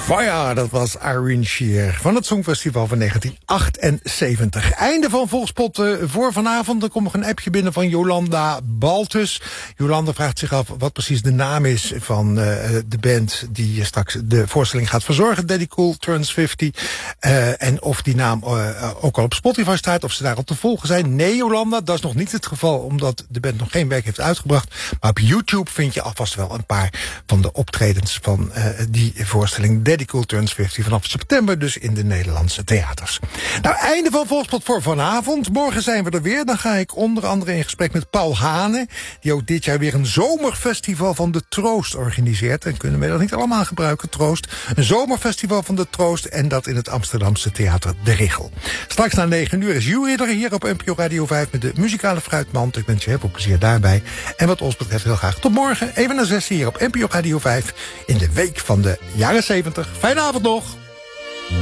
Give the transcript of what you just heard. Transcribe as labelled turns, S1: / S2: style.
S1: Fire, dat was Irene Shear van het Songfestival van 1978. Einde van Volkspot voor vanavond. Er komt nog een appje binnen van Jolanda Baltus. Jolanda vraagt zich af wat precies de naam is van de band die straks de voorstelling gaat verzorgen. Daddy Cool Turns 50. En of die naam ook al op Spotify staat, of ze daar al te volgen zijn. Nee, Jolanda, dat is nog niet het geval, omdat de band nog geen werk heeft uitgebracht. Maar op YouTube vind je alvast wel een paar van de optredens van die voorstelling Daddy Cool Turns 50 vanaf september, dus in de Nederlandse theaters. Nou, einde van Volkspot voor vanavond. Morgen zijn we er weer. Dan ga ik onder andere in gesprek met Paul Hane, die ook dit jaar weer een zomerfestival van de Troost organiseert. En kunnen we dat niet allemaal gebruiken, Troost. Een zomerfestival van de Troost en dat in het Amsterdamse theater De Richel. Straks na 9 uur is Jury er hier op NPO Radio 5 met de muzikale fruitmand. Ik wens je heel veel plezier daarbij. En wat ons betreft heel graag tot morgen, even na 6 hier op NPO Radio 5 in de week van de jaren 70. Fijne avond nog!